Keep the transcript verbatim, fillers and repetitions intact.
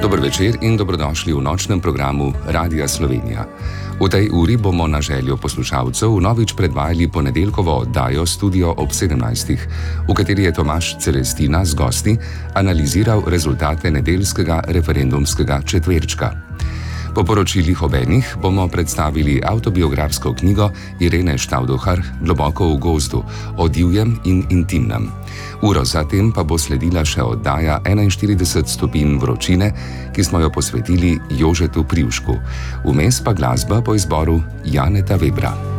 Dober večer in dobrodošli v nočnem programu Radia Slovenija. V tej uri bomo na željo poslušalcev vnovič predvajali ponedeljkovo oddajo Studio ob sedemnajstih, v kateri je Tomaž Celestina z gosti analiziral rezultate nedeljskega referendumskega četverčka. Po poročilih obenih bomo predstavili avtobiografsko knjigo Irene Štavduhar Globoko v gozdu o divjem in intimnem. Uro zatem pa bo sledila še oddaja enainštirideset stopinj vročine, ki smo jo posvetili Jožetu Privšku. Vmes pa glasba po izboru Janeta Webra.